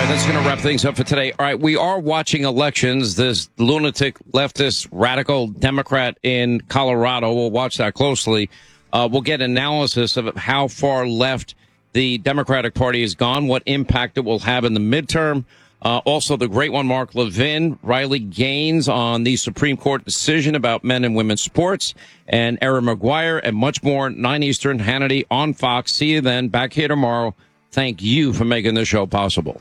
right, that's going to wrap things up for today. All right, we are watching elections. This lunatic leftist radical Democrat in Colorado. We'll watch that closely. We'll get analysis of how far left the Democratic Party has gone, what impact it will have in the midterm. Also, the great one, Mark Levin, Riley Gaines on the Supreme Court decision about men and women's sports, and Erin Maguire, and much more. 9 Eastern, Hannity on Fox. See you then. Back here tomorrow. Thank you for making this show possible.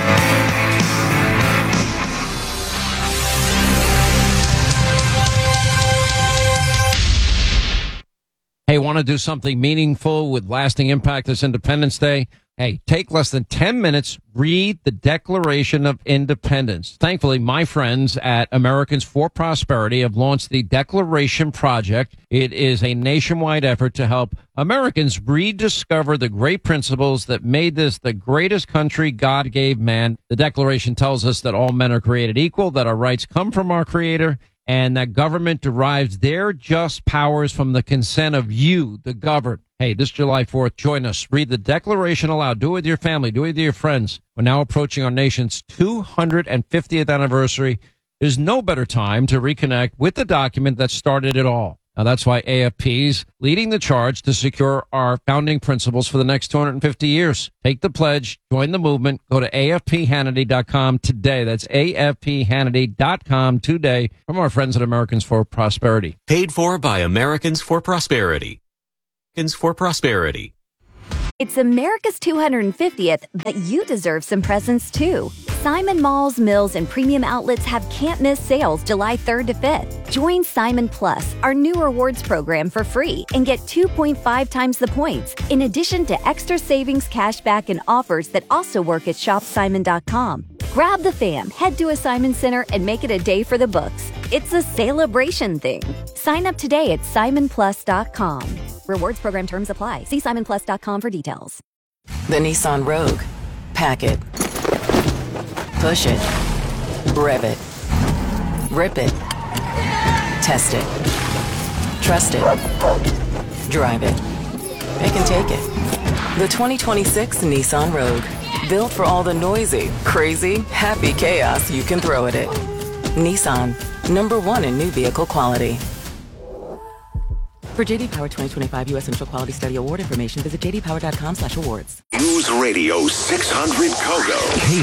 Hey, want to do something meaningful with lasting impact this Independence Day? Hey, take less than 10 minutes, read the Declaration of Independence. Thankfully, my friends at Americans for Prosperity have launched the Declaration Project. It is a nationwide effort to help Americans rediscover the great principles that made this the greatest country God gave man. The Declaration tells us that all men are created equal, that our rights come from our Creator, and that government derives their just powers from the consent of you, the governed. Hey, this July 4th, join us. Read the Declaration aloud. Do it with your family. Do it with your friends. We're now approaching our nation's 250th anniversary. There's no better time to reconnect with the document that started it all. Now, that's why AFP's leading the charge to secure our founding principles for the next 250 years. Take the pledge. Join the movement. Go to AFPHannity.com today. That's AFPHannity.com today from our friends at Americans for Prosperity. Paid for by Americans for Prosperity. Americans for Prosperity. It's America's 250th, but you deserve some presents too. Simon Malls, Mills, and Premium Outlets have can't-miss sales July 3rd to 5th. Join Simon Plus, our new rewards program, for free and get 2.5 times the points, in addition to extra savings, cashback, and offers that also work at shopsimon.com. Grab the fam, head to a Simon Center, and make it a day for the books. It's a celebration thing. Sign up today at simonplus.com. Rewards program terms apply. See simonplus.com for details. The Nissan Rogue. Pack it. Push it. Rev it. Rip it. Test it. Trust it. Drive it. It can take it. The 2026 Nissan Rogue. Built for all the noisy, crazy, happy chaos you can throw at it. Nissan. #1 in new vehicle quality. For J.D. Power 2025 U.S. Central Quality Study Award information, visit jdpower.com/awards. News Radio 600 Kogo.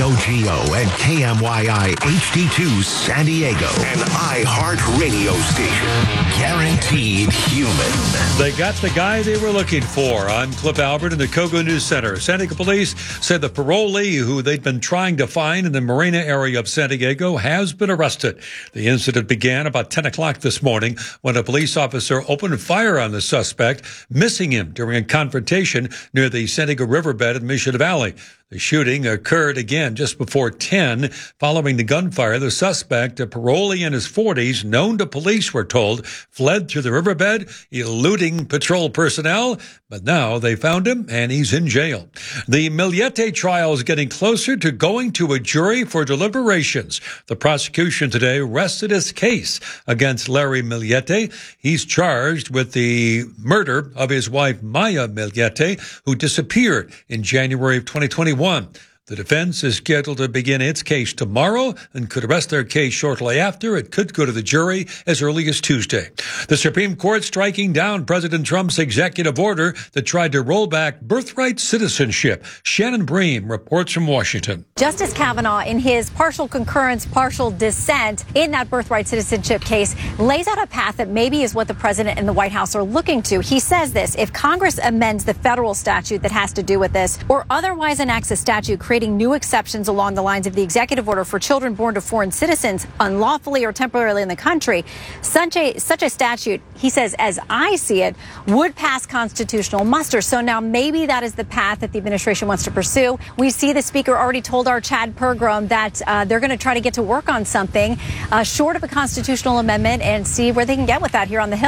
KOGO and KMYI HD2 San Diego. An iHeartRadio station. Guaranteed human. They got the guy they were looking for. I'm Cliff Albert in the Kogo News Center. San Diego police said the parolee who they'd been trying to find in the Marina area of San Diego has been arrested. The incident began about 10 o'clock this morning when a police officer opened fire on the suspect, missing him during a confrontation near the San Diego riverbed in Mission Valley. The shooting occurred again just before 10. Following the gunfire, the suspect, a parolee in his 40s, known to police, were told, fled through the riverbed, eluding patrol personnel. But now they found him, and he's in jail. The Millete trial is getting closer to going to a jury for deliberations. The prosecution today rested its case against Larry Millete. He's charged with the murder of his wife, Maya Millete, who disappeared in January of 2021. The defense is scheduled to begin its case tomorrow and could rest their case shortly after. It could go to the jury as early as Tuesday. The Supreme Court striking down President Trump's executive order that tried to roll back birthright citizenship. Shannon Bream reports from Washington. Justice Kavanaugh, in his partial concurrence, partial dissent in that birthright citizenship case, lays out a path that maybe is what the president and the White House are looking to. He says this: if Congress amends the federal statute that has to do with this, or otherwise enacts a statute creating new exceptions along the lines of the executive order for children born to foreign citizens unlawfully or temporarily in the country, such a statute, he says, as I see it, would pass constitutional muster. So now maybe that is the path that the administration wants to pursue. We see the speaker already told our Chad Pergram that they're going to try to get to work on something short of a constitutional amendment and see where they can get with that here on the Hill.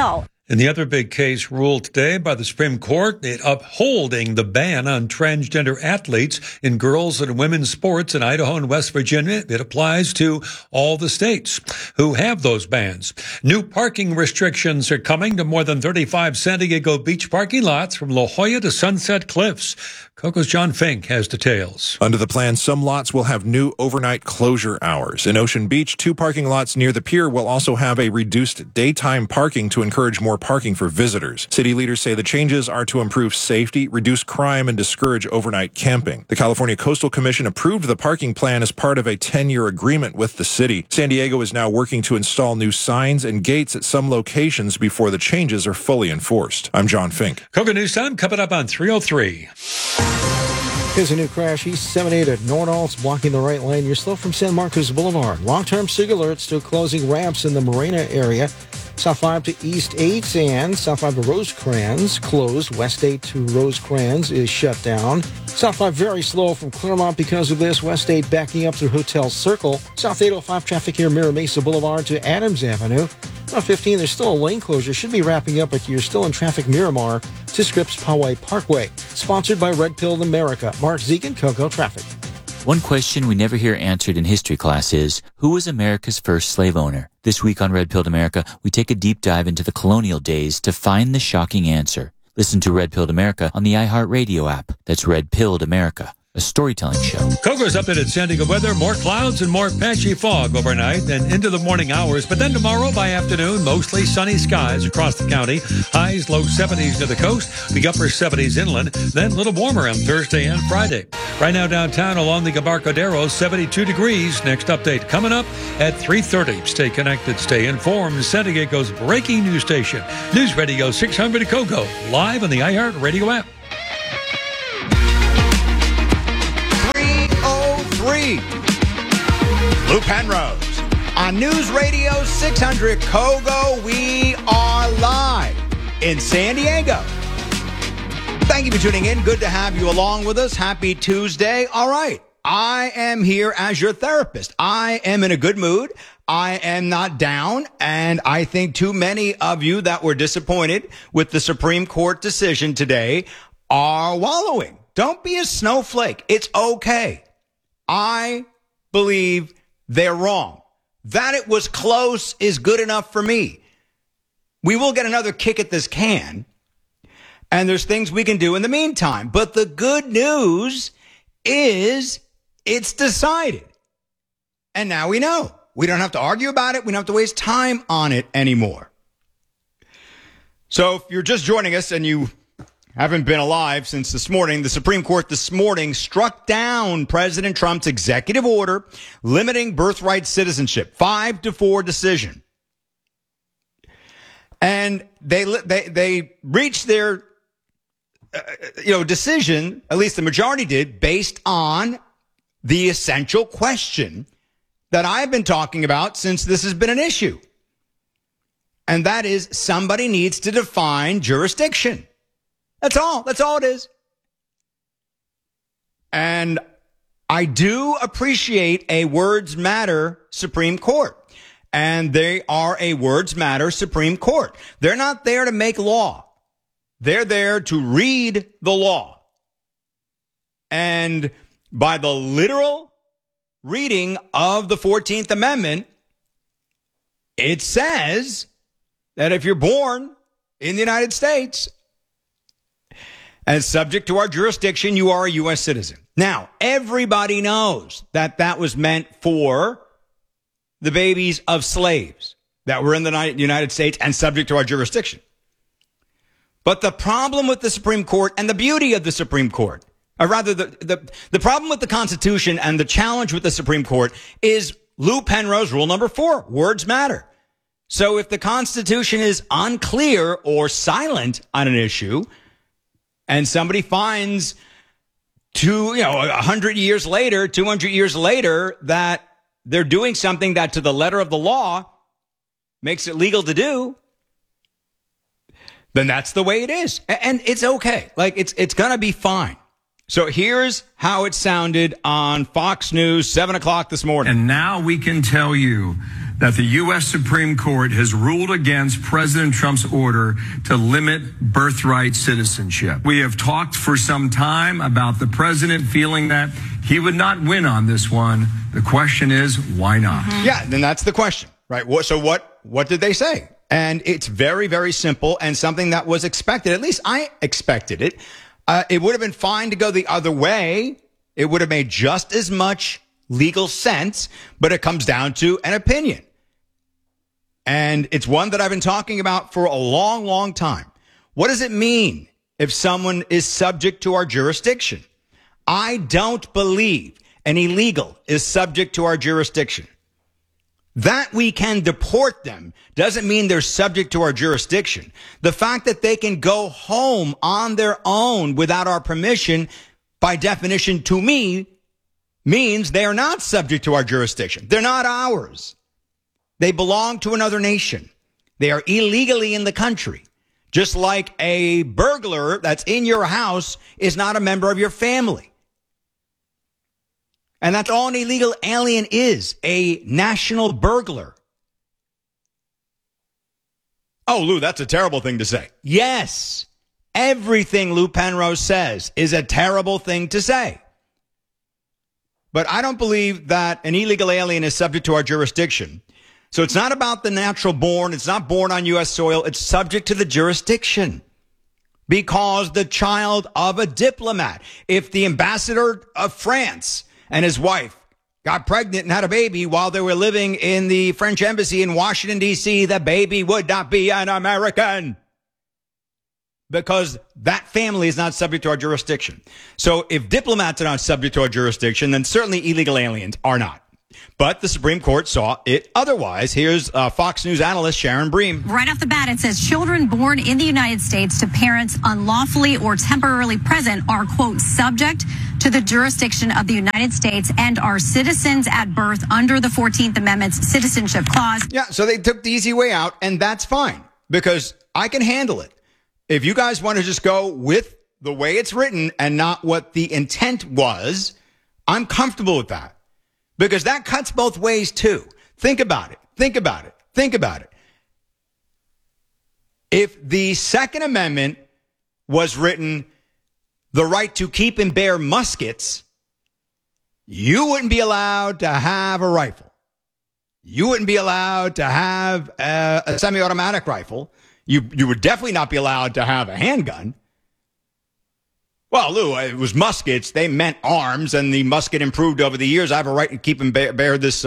In the other big case ruled today by the Supreme Court, it upholding the ban on transgender athletes in girls and women's sports in Idaho and West Virginia. It applies to all the states who have those bans. New parking restrictions are coming to more than 35 San Diego beach parking lots from La Jolla to Sunset Cliffs. Coco's John Fink has details. Under the plan, some lots will have new overnight closure hours. In Ocean Beach, 2 parking lots near the pier will also have a reduced daytime parking to encourage more parking for visitors. City leaders say the changes are to improve safety, reduce crime, and discourage overnight camping. The California Coastal Commission approved the parking plan as part of a 10-year agreement with the city. San Diego is now working to install new signs and gates at some locations before the changes are fully enforced. I'm John Fink. Coco News Time coming up on 303. Here's a new crash. East 78 at Nordals, blocking the right lane. You're slow from San Marcos Boulevard. Long-term SIG alert, still closing ramps in the Marina area. South 5 to East 8 and South 5 to Rosecrans closed. West 8 to Rosecrans is shut down. South 5 very slow from Claremont because of this. West 8 backing up through Hotel Circle. South 805 traffic here, Mira Mesa Boulevard to Adams Avenue. On 15, there's still a lane closure. Should be wrapping up, but you're still in traffic Miramar to Scripps Poway Parkway. Sponsored by Red Pill America. Mark Zegan, Coco Traffic. One question we never hear answered in history class is, who was America's first slave owner? This week on Red Pilled America, we take a deep dive into the colonial days to find the shocking answer. Listen to Red Pilled America on the iHeartRadio app. That's Red Pilled America, a storytelling show. Coco's updated San Diego weather. More clouds and more patchy fog overnight and into the morning hours. But then tomorrow by afternoon, mostly sunny skies across the county. Highs low 70s near the coast, the upper 70s inland. Then a little warmer on Thursday and Friday. Right now downtown along the Embarcadero, 72 degrees. Next update coming up at 3:30. Stay connected, stay informed. San Diego's breaking news station. News Radio 600 Coco. Live on the iHeartRadio app. 303. Lou Penrose on News Radio 600 Kogo. We are live in San Diego. Thank you for tuning in. Good to have you along with us. Happy Tuesday. All right. I am here as your therapist. I am in a good mood. I am not down. And I think too many of you that were disappointed with the Supreme Court decision today are wallowing. Don't be a snowflake. It's okay. I believe they're wrong. That it was close is good enough for me. We will get another kick at this can, and there's things we can do in the meantime. But the good news is it's decided. And now we know. We don't have to argue about it. We don't have to waste time on it anymore. So if you're just joining us and you haven't been alive since this morning, the Supreme Court this morning struck down President Trump's executive order limiting birthright citizenship, 5-4 decision. And they reached their decision, at least the majority did, based on the essential question that I've been talking about since this has been an issue. And that is, somebody needs to define jurisdiction. That's all. That's all it is. And I do appreciate a words matter Supreme Court. And they are a words matter Supreme Court. They're not there to make law. They're there to read the law. And by the literal reading of the 14th Amendment, it says that if you're born in the United States and subject to our jurisdiction, you are a U.S. citizen. Now, everybody knows that that was meant for the babies of slaves that were in the United States and subject to our jurisdiction. But the problem with the Supreme Court and the beauty of the Supreme Court, or rather the problem with the Constitution and the challenge with the Supreme Court is Lou Penrose rule number 4, words matter. So if the Constitution is unclear or silent on an issue, and somebody finds 100 years later, 200 years later, that they're doing something that to the letter of the law makes it legal to do, then that's the way it is. And it's okay. Like, it's going to be fine. So here's how it sounded on Fox News, 7 o'clock this morning. And now we can tell you that the U.S. Supreme Court has ruled against President Trump's order to limit birthright citizenship. We have talked for some time about the president feeling that he would not win on this one. The question is, why not? Yeah, then that's the question, right? So what did they say? And it's very, very simple and something that was expected. At least I expected it. It would have been fine to go the other way. It would have made just as much legal sense, but it comes down to an opinion. And it's one that I've been talking about for a long, long time. What does it mean if someone is subject to our jurisdiction? I don't believe an illegal is subject to our jurisdiction. That we can deport them doesn't mean they're subject to our jurisdiction. The fact that they can go home on their own without our permission, by definition to me, means they are not subject to our jurisdiction. They're not ours. They belong to another nation. They are illegally in the country. Just like a burglar that's in your house is not a member of your family. And that's all an illegal alien is, a national burglar. Oh, Lou, that's a terrible thing to say. Yes, everything Lou Penrose says is a terrible thing to say. But I don't believe that an illegal alien is subject to our jurisdiction. So it's not about the natural born. It's not born on U.S. soil. It's subject to the jurisdiction because the child of a diplomat, if the ambassador of France and his wife got pregnant and had a baby while they were living in the French embassy in Washington, D.C., the baby would not be an American because that family is not subject to our jurisdiction. So if diplomats are not subject to our jurisdiction, then certainly illegal aliens are not. But the Supreme Court saw it otherwise. Here's Fox News analyst Sharon Bream. Right off the bat, it says children born in the United States to parents unlawfully or temporarily present are, quote, subject to the jurisdiction of the United States and are citizens at birth under the 14th Amendment's Citizenship Clause. Yeah, so they took the easy way out, and that's fine because I can handle it. If you guys want to just go with the way it's written and not what the intent was, I'm comfortable with that. Because that cuts both ways, too. Think about it. Think about it. Think about it. If the Second Amendment was written, the right to keep and bear muskets, you wouldn't be allowed to have a rifle. You wouldn't be allowed to have a semi-automatic rifle. You would definitely not be allowed to have a handgun. Well, Lou, it was muskets. They meant arms, and the musket improved over the years. I have a right to keep and bear this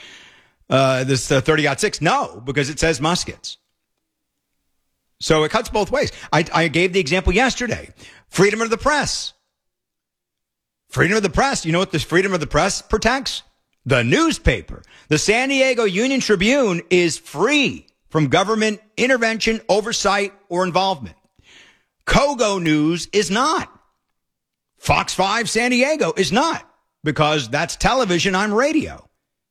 30-06. No, because it says muskets. So it cuts both ways. I gave the example yesterday. Freedom of the press. Freedom of the press. You know what this freedom of the press protects? The newspaper. The San Diego Union Tribune is free from government intervention, oversight, or involvement. Kogo News is not. Fox 5 San Diego is not, because that's television, I'm radio.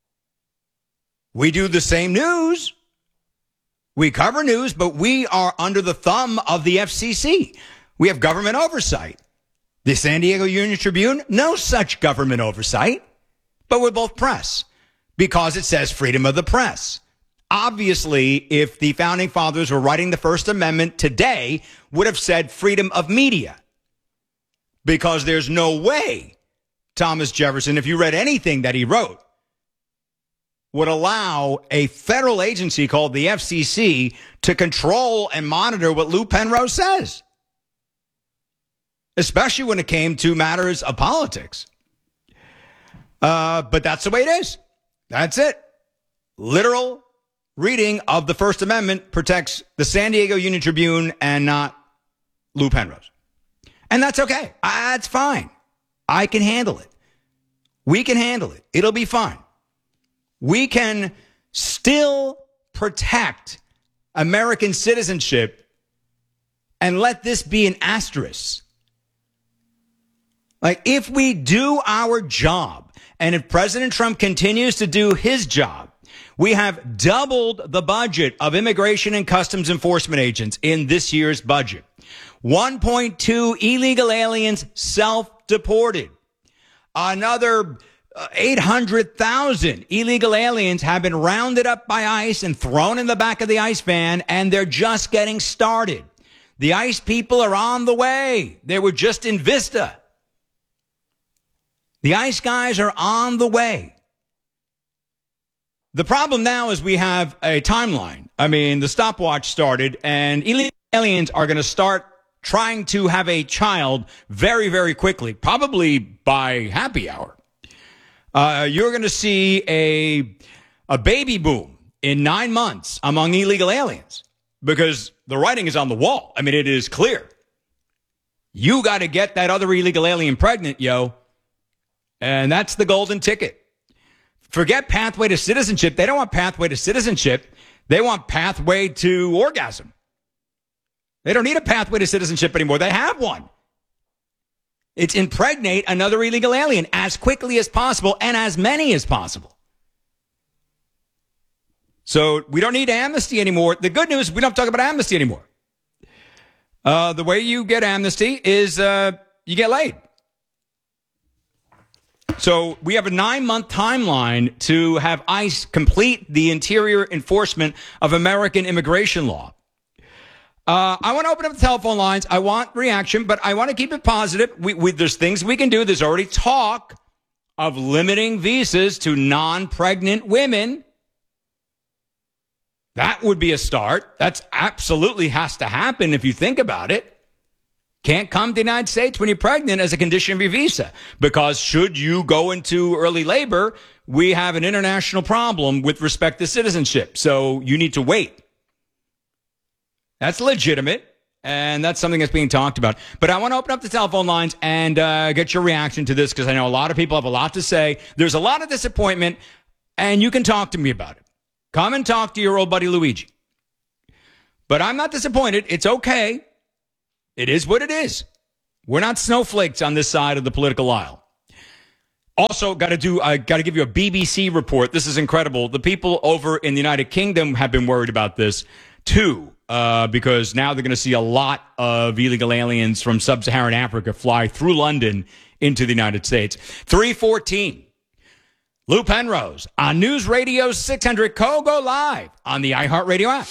We do the same news. We cover news, but we are under the thumb of the FCC. We have government oversight. The San Diego Union Tribune, no such government oversight, but we're both press because it says freedom of the press. Obviously, if the founding fathers were writing the First Amendment today, would have said freedom of media. Because there's no way Thomas Jefferson, if you read anything that he wrote, would allow a federal agency called the FCC to control and monitor what Lou Penrose says, especially when it came to matters of politics. But that's the way it is. That's it. Literal reading of the First Amendment protects the San Diego Union Tribune and not Lou Penrose. And that's okay. That's fine. I can handle it. We can handle it. It'll be fine. We can still protect American citizenship and let this be an asterisk. Like, if we do our job and if President Trump continues to do his job, we have doubled the budget of immigration and customs enforcement agents in this year's budget. 1.2 illegal aliens self-deported. Another 800,000 illegal aliens have been rounded up by ICE and thrown in the back of the ICE van, and they're just getting started. The ICE people are on the way. They were just in Vista. The ICE guys are on the way. The problem now is we have a timeline. I mean, the stopwatch started, and illegal aliens are going to start trying to have a child very, very quickly, probably by happy hour. You're going to see a baby boom in 9 months among illegal aliens because the writing is on the wall. I mean, it is clear. You got to get that other illegal alien pregnant, yo. And that's the golden ticket. Forget pathway to citizenship. They don't want pathway to citizenship. They want pathway to orgasm. They don't need a pathway to citizenship anymore. They have one. It's impregnate another illegal alien as quickly as possible and as many as possible. So we don't need amnesty anymore. The good news, we don't talk about amnesty anymore. The way you get amnesty is you get laid. So we have a 9-month timeline to have ICE complete the interior enforcement of American immigration law. I want to open up the telephone lines. I want reaction, but I want to keep it positive. There's things we can do. There's already talk of limiting visas to non-pregnant women. That would be a start. That's absolutely has to happen if you think about it. Can't come to the United States when you're pregnant as a condition of your visa. Because should you go into early labor, we have an international problem with respect to citizenship. So you need to wait. That's legitimate, and that's something that's being talked about. But I want to open up the telephone lines and get your reaction to this because I know a lot of people have a lot to say. There's a lot of disappointment, and you can talk to me about it. Come and talk to your old buddy Luigi. But I'm not disappointed. It's okay. It is what it is. We're not snowflakes on this side of the political aisle. Also, I got to give you a BBC report. This is incredible. The people over in the United Kingdom have been worried about this, too. Because now they're going to see a lot of illegal aliens from sub-Saharan Africa fly through London into the United States. 3:14. Lou Penrose on News Radio 600 Kogo live on the iHeartRadio app.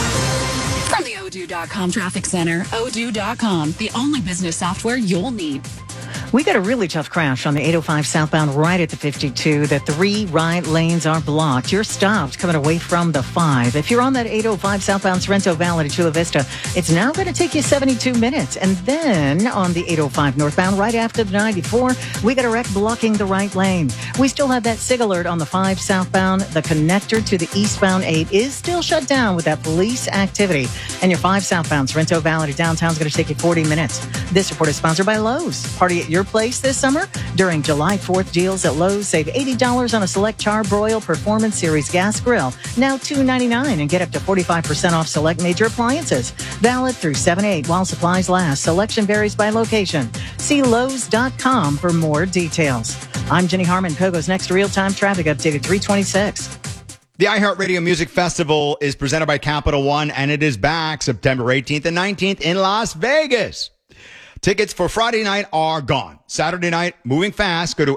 From the Odoo.com Traffic Center, Odoo.com, the only business software you'll need. We got a really tough crash on the 805 southbound right at the 52. The 3 right lanes are blocked. You're stopped coming away from the 5. If you're on that 805 southbound Sorrento Valley to Chula Vista, it's now going to take you 72 minutes. And then on the 805 northbound right after the 94, we got a wreck blocking the right lane. We still have that SIG alert on the 5 southbound. The connector to the eastbound 8 is still shut down with that police activity. And your 5 southbound Sorrento Valley to downtown is going to take you 40 minutes. This report is sponsored by Lowe's. Party at your place this summer during July 4th deals at Lowe's. Save $80 on a select Char-Broil Performance Series gas grill, now $2.99, and get up to 45% off select major appliances. Valid through 7/8 while supplies last. Selection varies by location. See Lowe's.com for more details. I'm Jenny Harmon. Kogo's next real-time traffic update at 3:26. The iHeartRadio Music Festival is presented by Capital One, and it is back September 18th and 19th in Las Vegas. Tickets for Friday night are gone. Saturday night, moving fast. Go to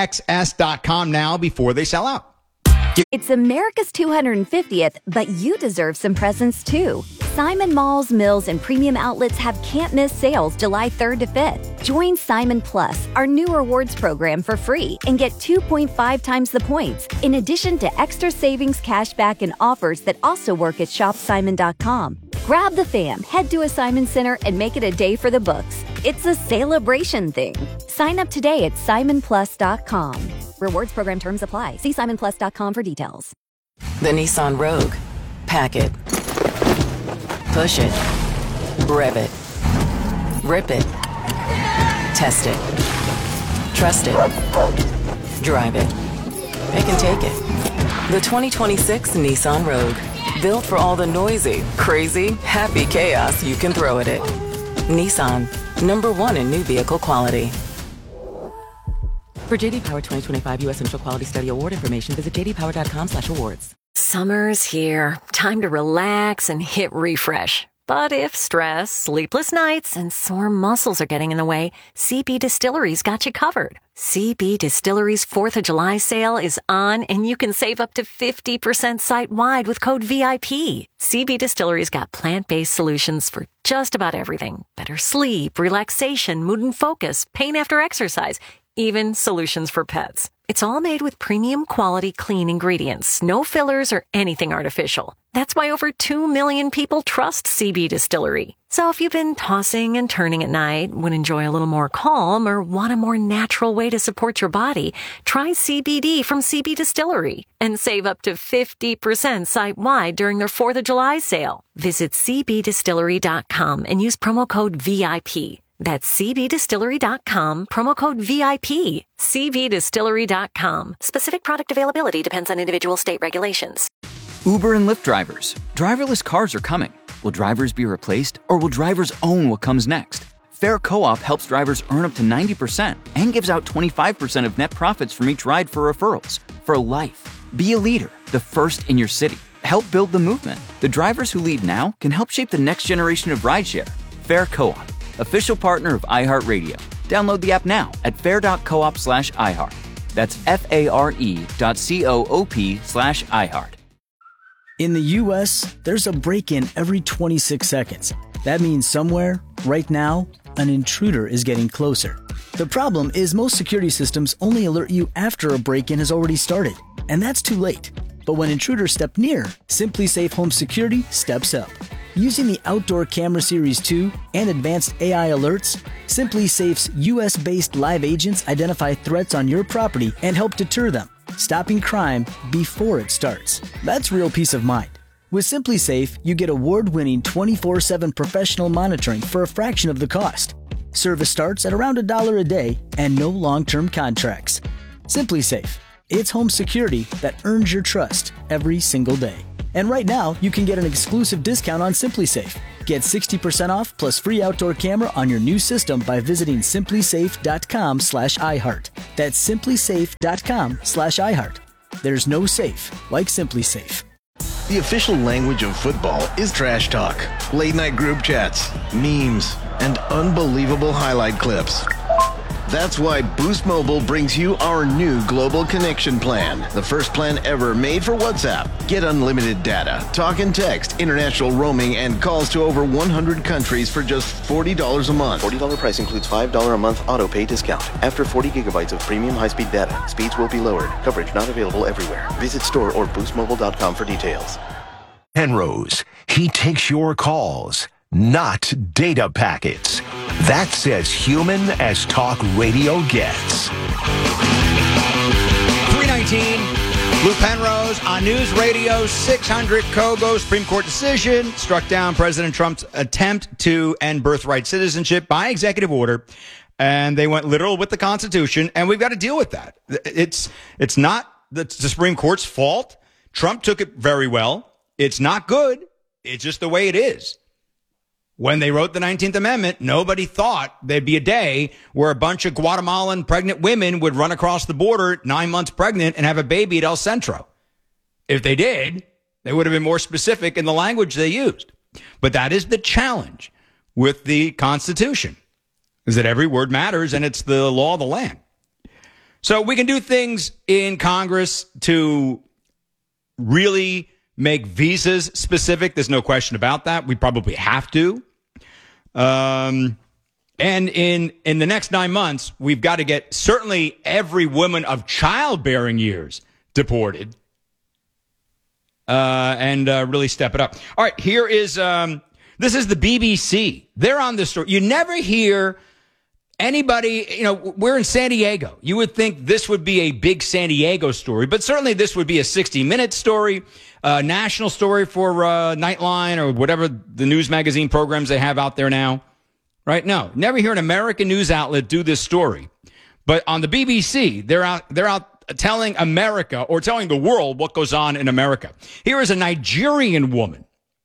AXS.com now before they sell out. It's America's 250th, but you deserve some presents too. Simon Malls, Mills, and Premium Outlets have can't-miss sales July 3rd to 5th. Join Simon Plus, our new rewards program, for free and get 2.5 times the points, in addition to extra savings, cashback, and offers that also work at shopsimon.com. Grab the fam, head to a Simon Center, and make it a day for the books. It's a celebration thing. Sign up today at simonplus.com. Rewards program terms apply. See simonplus.com for details. The Nissan Rogue. Pack it. Push it. Rev it. Rip it. Test it. Trust it. Drive it. Pick and take it. The 2026 Nissan Rogue. Built for all the noisy, crazy, happy chaos you can throw at it. Nissan. #1 in new vehicle quality. For JD Power 2025 U.S. Central Quality Study Award information, visit jdpower.com/awards. Summer's here. Time to relax and hit refresh. But if stress, sleepless nights, and sore muscles are getting in the way, CB Distillery's got you covered. CB Distillery's 4th of July sale is on, and you can save up to 50% site-wide with code VIP. CB Distillery's got plant-based solutions for just about everything. Better sleep, relaxation, mood and focus, pain after exercise, even solutions for pets. It's all made with premium quality clean ingredients, no fillers or anything artificial. That's why over 2 million people trust CB Distillery. So if you've been tossing and turning at night, would enjoy a little more calm, or want a more natural way to support your body, try CBD from CB Distillery and save up to 50% site-wide during their 4th of July sale. Visit cbdistillery.com and use promo code VIP. That's cbdistillery.com, promo code VIP. cbdistillery.com. Specific product availability depends on individual state regulations. Uber and Lyft drivers. Driverless cars are coming. Will drivers be replaced, or will drivers own what comes next? Fair Co-op helps drivers earn up to 90% and gives out 25% of net profits from each ride for referrals. For life. Be a leader, the first in your city. Help build the movement. The drivers who lead now can help shape the next generation of rideshare. Fair Co-op. Official partner of iHeartRadio. Download the app now at fair.coop/iHeart. That's FARE.coop/iHeart. In the U.S., there's a break-in every 26 seconds. That means somewhere, right now, an intruder is getting closer. The problem is most security systems only alert you after a break-in has already started, and that's too late. But when intruders step near, SimpliSafe Home Security steps up. Using the Outdoor Camera Series 2 and advanced AI alerts, SimpliSafe's U.S.-based live agents identify threats on your property and help deter them, stopping crime before it starts. That's real peace of mind. With SimpliSafe, you get award-winning 24/7 professional monitoring for a fraction of the cost. Service starts at around $1 a day and no long-term contracts. SimpliSafe. It's home security that earns your trust every single day. And right now, you can get an exclusive discount on SimpliSafe. Get 60% off plus free outdoor camera on your new system by visiting simplisafe.com/iHeart. That's simplisafe.com/iHeart. There's no safe like SimpliSafe. The official language of football is trash talk, late night group chats, memes, and unbelievable highlight clips. That's why Boost Mobile brings you our new global connection plan, the first plan ever made for WhatsApp. Get unlimited data, talk and text, international roaming, and calls to over 100 countries for just $40 a month. $40 price includes $5 a month auto pay discount. After 40 gigabytes of premium high-speed data, speeds will be lowered. Coverage not available everywhere. Visit store or boostmobile.com for details. Penrose, he takes your calls, not data packets. That's as human as talk radio gets. 319, Lou Penrose on News Radio 600. Kogo Supreme Court decision struck down President Trump's attempt to end birthright citizenship by executive order. And they went literal with the Constitution, and we've got to deal with that. It's not the Supreme Court's fault. Trump took it very well. It's not good. It's just the way it is. When they wrote the 19th Amendment, nobody thought there'd be a day where a bunch of Guatemalan pregnant women would run across the border 9 months pregnant and have a baby at El Centro. If they did, they would have been more specific in the language they used. But that is the challenge with the Constitution, is that every word matters and it's the law of the land. So we can do things in Congress to really make visas specific. There's no question about that. We probably have to. And in the next 9 months, we've got to get certainly every woman of childbearing years deported and really step it up. All right, here is this is the BBC. They're on this story. You never hear anybody, we're in San Diego. You would think this would be a big San Diego story, but certainly this would be a 60-minute story, a national story for Nightline or whatever the news magazine programs they have out there now. Right? No, never hear an American news outlet do this story. But on the BBC, they're out telling America or telling the world what goes on in America. Here is a Nigerian woman.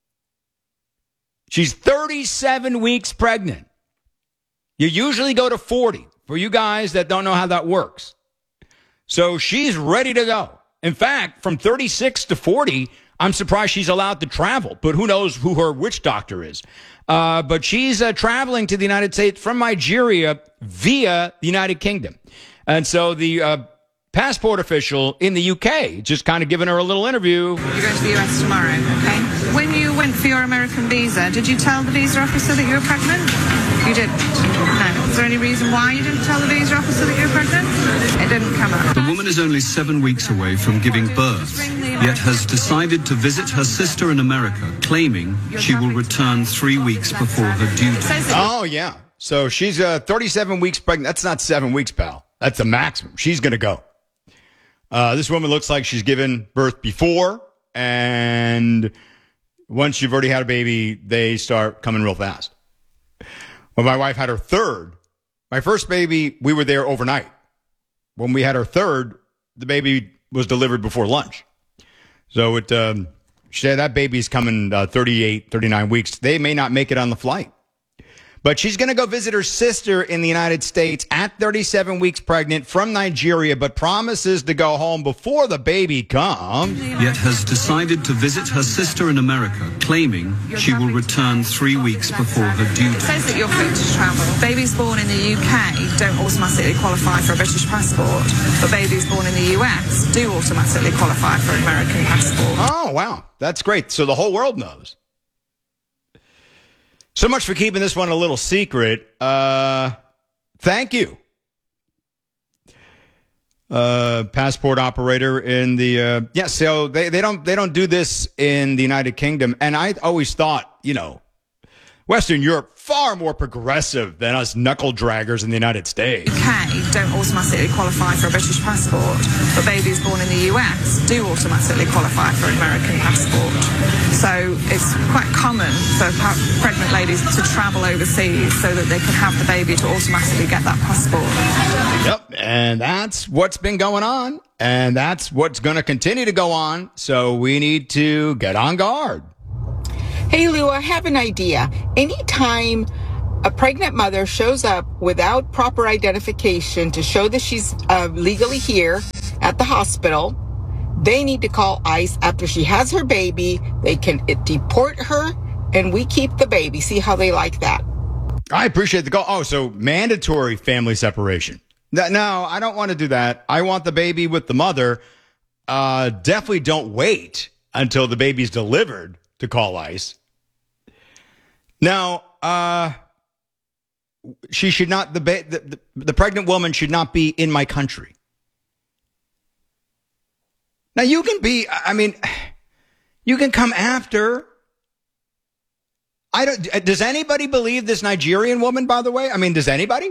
She's 37 weeks pregnant. You usually go to 40 for you guys that don't know how that works. So she's ready to go. In fact, from 36 to 40, I'm surprised she's allowed to travel, but who knows who her witch doctor is. But she's traveling to the United States from Nigeria via the United Kingdom. And so the passport official in the UK just kind of giving her a little interview. You're going to the US tomorrow, okay? When you went for your American visa, did you tell the visa officer that you were pregnant? You didn't? No. Is there any reason why you didn't tell the visa officer that you were pregnant? It didn't come up. The woman is only 7 weeks away from giving birth, yet has decided to visit her sister in America, claiming she will return 3 weeks before her due date. Oh, yeah. So she's 37 weeks pregnant. That's not 7 weeks, pal. That's the maximum. She's going to go. This woman looks like she's given birth before, and once you've already had a baby, they start coming real fast. When my wife had her third, my first baby, we were there overnight. When we had her third, the baby was delivered before lunch. So she said that baby's coming 38, 39 weeks. They may not make it on the flight. But she's going to go visit her sister in the United States at 37 weeks pregnant from Nigeria, but promises to go home before the baby comes. Yet has decided to visit her sister in America, claiming she will return 3 weeks before her due date. It says that you're fit to travel. Babies born in the UK don't automatically qualify for a British passport, but babies born in the US do automatically qualify for an American passport. Oh, wow. That's great. So the whole world knows. So much for keeping this one a little secret. Thank you. Passport operator in the so they don't do this in the United Kingdom. And I always thought, Western Europe far more progressive than us knuckle draggers in the United States. UK don't automatically qualify for a British passport, but babies born in the US do automatically qualify for an American passport. So it's quite common for pregnant ladies to travel overseas so that they can have the baby to automatically get that passport. Yep, and that's what's been going on, and that's what's going to continue to go on, so we need to get on guard. Hey, Lou, I have an idea. Anytime a pregnant mother shows up without proper identification to show that she's legally here at the hospital, they need to call ICE after she has her baby. They can deport her, and we keep the baby. See how they like that. I appreciate the call. Oh, so mandatory family separation. No, I don't want to do that. I want the baby with the mother. Definitely don't wait until the baby's delivered to call ICE. Now, she should not, the pregnant woman should not be in my country. Now, you can come after. Does anybody believe this Nigerian woman, by the way? Does anybody?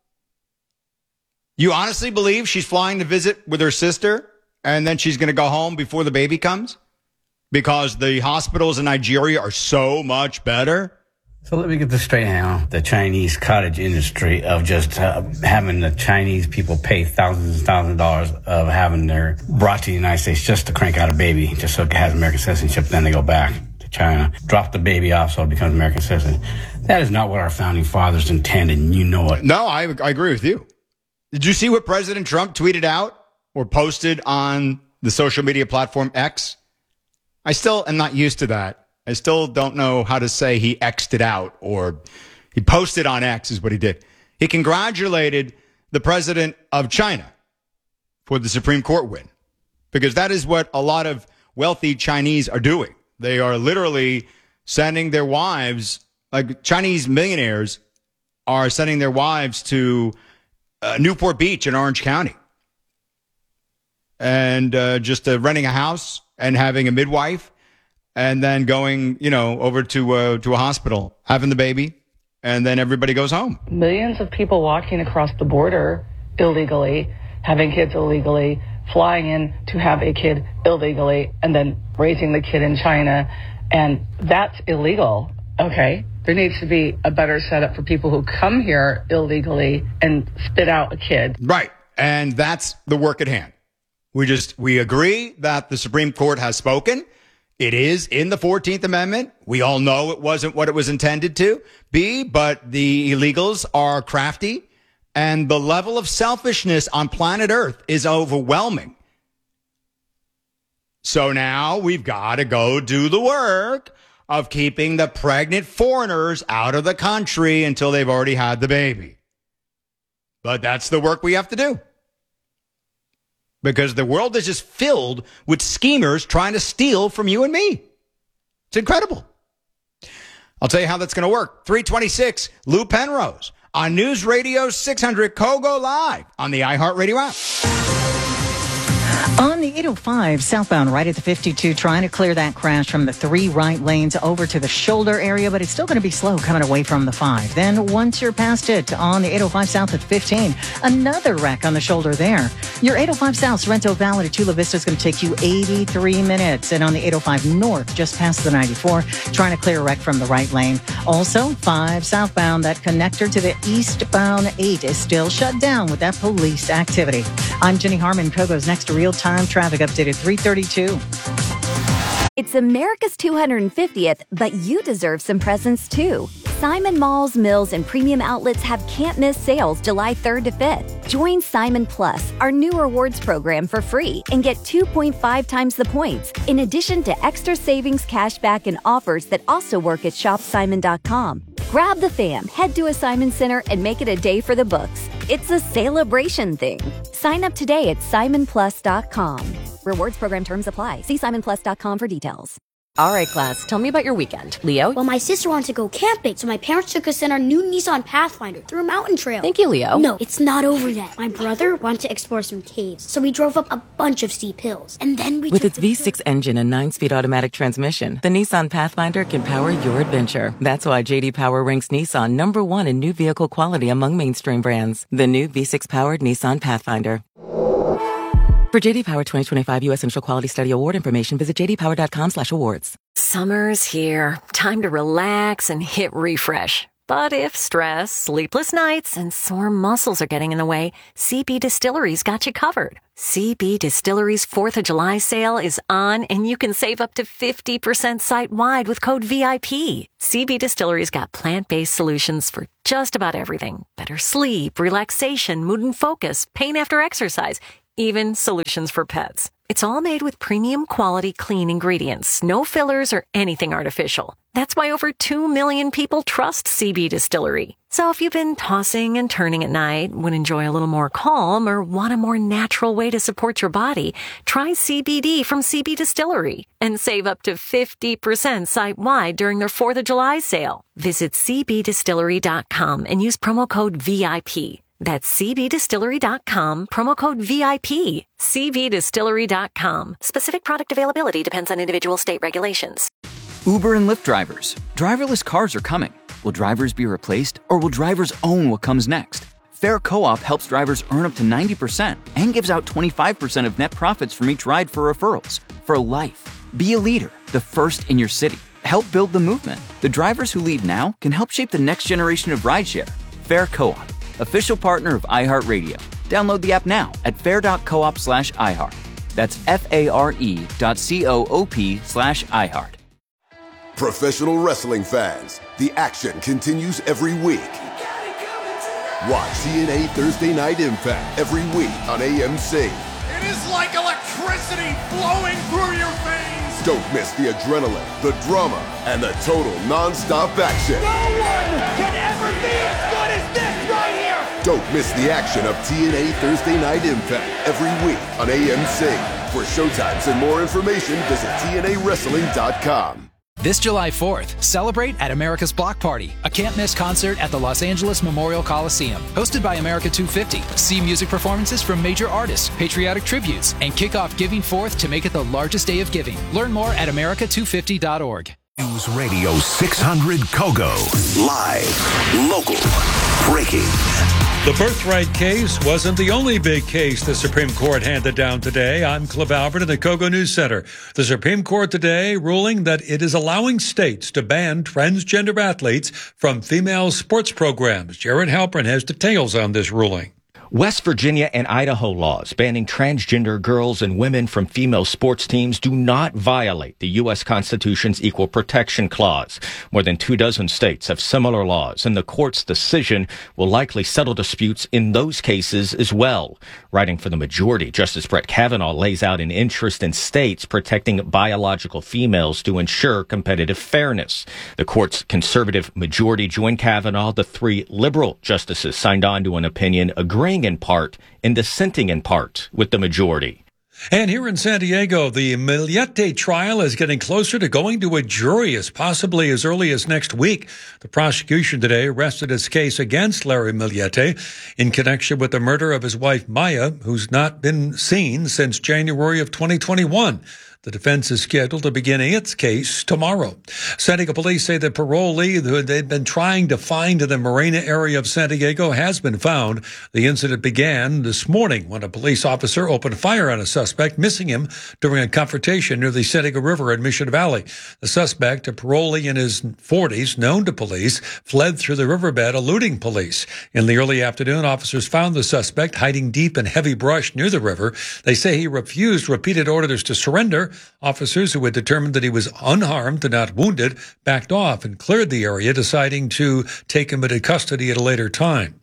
You honestly believe she's flying to visit with her sister and then she's going to go home before the baby comes? Because the hospitals in Nigeria are so much better? So let me get this straight now. The Chinese cottage industry of just having the Chinese people pay thousands and thousands of dollars of having their brought to the United States just to crank out a baby, just so it has American citizenship. Then they go back to China, drop the baby off so it becomes American citizen. That is not what our founding fathers intended, and you know it. No, I agree with you. Did you see what President Trump tweeted out or posted on the social media platform X? I still am not used to that. I still don't know how to say he X'd it out, or he posted on X is what he did. He congratulated the president of China for the Supreme Court win, because that is what a lot of wealthy Chinese are doing. They are literally sending their wives, like Chinese millionaires are sending their wives to Newport Beach in Orange County and just renting a house and having a midwife. And then going, over to a hospital, having the baby, and then everybody goes home. Millions of people walking across the border illegally, having kids illegally, flying in to have a kid illegally, and then raising the kid in China. And that's illegal, okay? There needs to be a better setup for people who come here illegally and spit out a kid. Right. And that's the work at hand. We agree that the Supreme Court has spoken. It is in the 14th Amendment. We all know it wasn't what it was intended to be, but the illegals are crafty, and the level of selfishness on planet Earth is overwhelming. So now we've got to go do the work of keeping the pregnant foreigners out of the country until they've already had the baby. But that's the work we have to do. Because the world is just filled with schemers trying to steal from you and me. It's incredible. I'll tell you how that's going to work. 326, Lou Penrose on News Radio 600 Kogo Live on the iHeartRadio app. On the 805 southbound, right at the 52, trying to clear that crash from the 3 right lanes over to the shoulder area, but it's still going to be slow coming away from the 5. Then once you're past it, on the 805 south at 15, another wreck on the shoulder there. Your 805 south, Sorrento Valley to Chula Vista is going to take you 83 minutes. And on the 805 north, just past the 94, trying to clear a wreck from the right lane. Also, 5 southbound, that connector to the eastbound 8 is still shut down with that police activity. I'm Jenny Harmon. Kogo's next real-time traffic update at 3:32. It's America's 250th, but you deserve some presents too. Simon Malls, Mills, and Premium Outlets have can't-miss sales July 3rd to 5th. Join Simon Plus, our new rewards program, for free and get 2.5 times the points, in addition to extra savings, cashback, and offers that also work at shopsimon.com. Grab the fam, head to a Simon Center, and make it a day for the books. It's a celebration thing. Sign up today at simonplus.com. Rewards program terms apply. See simonplus.com for details. All right, class, tell me about your weekend. Leo? Well, my sister wanted to go camping, so my parents took us in our new Nissan Pathfinder through a mountain trail. Thank you, Leo. No, it's not over yet. My brother wanted to explore some caves, so we drove up a bunch of steep hills. And then we With its V6 engine and 9-speed automatic transmission, the Nissan Pathfinder can power your adventure. That's why J.D. Power ranks Nissan #1 in new vehicle quality among mainstream brands. The new V6-powered Nissan Pathfinder. For J.D. Power 2025 U.S. Initial Quality Study Award information, visit jdpower.com/awards. Summer's here. Time to relax and hit refresh. But if stress, sleepless nights, and sore muscles are getting in the way, CB Distillery's got you covered. CB Distillery's 4th of July sale is on, and you can save up to 50% site-wide with code VIP. CB Distillery's got plant-based solutions for just about everything. Better sleep, relaxation, mood and focus, pain after exercise, even solutions for pets. It's all made with premium quality clean ingredients, no fillers or anything artificial. That's why over 2 million people trust CB Distillery. So if you've been tossing and turning at night, would enjoy a little more calm, or want a more natural way to support your body, try CBD from CB Distillery and save up to 50% site-wide during their 4th of July sale. Visit cbdistillery.com and use promo code VIP. That's cbdistillery.com, promo code VIP. cbdistillery.com. Specific product availability depends on individual state regulations. Uber and Lyft drivers. Driverless cars are coming. Will drivers be replaced, or will drivers own what comes next? Fair Co-op helps drivers earn up to 90% and gives out 25% of net profits from each ride for referrals. For life. Be a leader, the first in your city. Help build the movement. The drivers who lead now can help shape the next generation of rideshare. Fair Co-op. Official partner of iHeartRadio. Download the app now at fair.coop/iHeart. That's FARE.coop/iHeart. Professional wrestling fans, the action continues every week. Watch TNA Thursday Night Impact every week on AMC. It is like electricity flowing through your veins. Don't miss the adrenaline, the drama, and the total non-stop action. No one can ever be as good as this right here. Don't miss the action of TNA Thursday Night Impact every week on AMC. For showtimes and more information, visit TNAWrestling.com. This July 4th, celebrate at America's Block Party, a can't-miss concert at the Los Angeles Memorial Coliseum. Hosted by America 250. See music performances from major artists, patriotic tributes, and kick off Giving Forth to make it the largest day of giving. Learn more at america250.org. News Radio 600 Kogo. Live, local, breaking. The birthright case wasn't the only big case the Supreme Court handed down today. I'm Cliff Albert in the Kogo News Center. The Supreme Court today ruling that it is allowing states to ban transgender athletes from female sports programs. Jared Halpern has details on this ruling. West Virginia and Idaho laws banning transgender girls and women from female sports teams do not violate the U.S. Constitution's Equal Protection Clause. More than 24 states have similar laws, and the court's decision will likely settle disputes in those cases as well. Writing for the majority, Justice Brett Kavanaugh lays out an interest in states protecting biological females to ensure competitive fairness. The court's conservative majority joined Kavanaugh. The 3 liberal justices signed on to an opinion agreeing in part and dissenting in part with the majority. And here in San Diego, the Millete trial is getting closer to going to a jury as possibly as early as next week. The prosecution today rested its case against Larry Millete in connection with the murder of his wife, Maya, who's not been seen since January of 2021. The defense is scheduled to begin its case tomorrow. San Diego police say the parolee who they'd been trying to find in the Marina area of San Diego has been found. The incident began this morning when a police officer opened fire on a suspect, missing him during a confrontation near the San Diego River in Mission Valley. The suspect, a parolee in his 40s, known to police, fled through the riverbed, eluding police. In the early afternoon, officers found the suspect hiding deep in heavy brush near the river. They say he refused repeated orders to surrender. Officers who had determined that he was unharmed and not wounded backed off and cleared the area, deciding to take him into custody at a later time.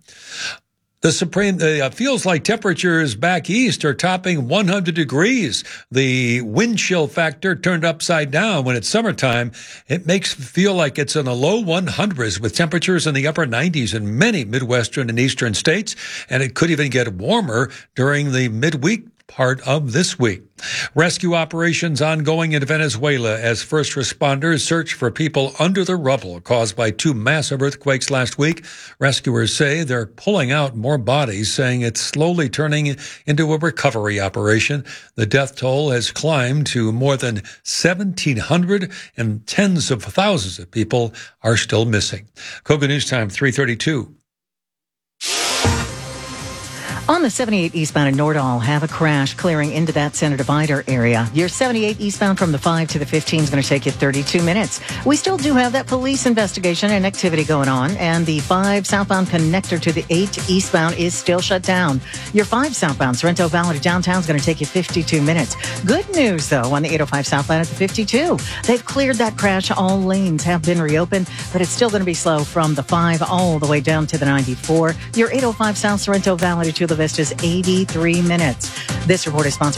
Feels like temperatures back east are topping 100 degrees. The wind chill factor turned upside down when it's summertime. It makes it feel like it's in the low 100s with temperatures in the upper 90s in many Midwestern and Eastern states. And it could even get warmer during the midweek part of this week. Rescue operations ongoing in Venezuela as first responders search for people under the rubble caused by 2 massive earthquakes last week. Rescuers say they're pulling out more bodies, saying it's slowly turning into a recovery operation. The death toll has climbed to more than 1,700 and tens of thousands of people are still missing. Kogo News Time, 3:32. On the 78 eastbound in Nordahl, have a crash clearing into that Senator Vider area. Your 78 eastbound from the 5 to the 15 is going to take you 32 minutes. We still do have that police investigation and activity going on, and the 5 southbound connector to the 8 eastbound is still shut down. Your 5 southbound Sorrento Valley to downtown is going to take you 52 minutes. Good news, though, on the 805 southbound at the 52. They've cleared that crash. All lanes have been reopened, but it's still going to be slow from the 5 all the way down to the 94. Your 805 south Sorrento Valley to Chula Vista is 83 minutes. This report is sponsored